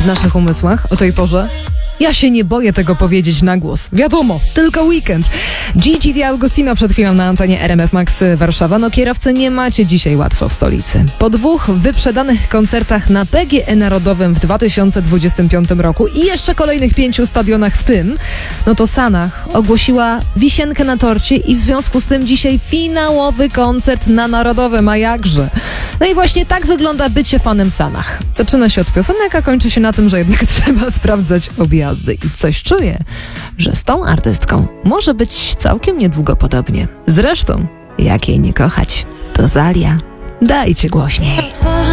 w naszych umysłach o tej porze? Ja się nie boję tego powiedzieć na głos. Wiadomo, tylko weekend. Gigi D'Agostino przed chwilą na antenie RMF Max Warszawa. No kierowcy, nie macie dzisiaj łatwo w stolicy. Po 2 wyprzedanych koncertach na PGE Narodowym w 2025 roku i jeszcze kolejnych 5 stadionach w tym, no to Sanach ogłosiła wisienkę na torcie i w związku z tym dzisiaj finałowy koncert na Narodowym, a jakże. No i właśnie tak wygląda bycie fanem Sanach. Zaczyna się od piosenek, a kończy się na tym, że jednak trzeba sprawdzać objazdy. I coś czuję, że z tą artystką może być całkiem niedługo podobnie. Zresztą, jak jej nie kochać, to Zalia. Dajcie głośniej.